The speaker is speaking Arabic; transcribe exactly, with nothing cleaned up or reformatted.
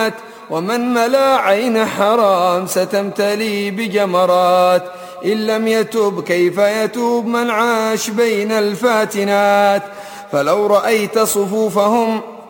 ومن ملا عين حرام ستمتلي بجمرات. إن لم يتب كيف يتوب من عاش بين الفاتنات. فلو رأيت صفوفهم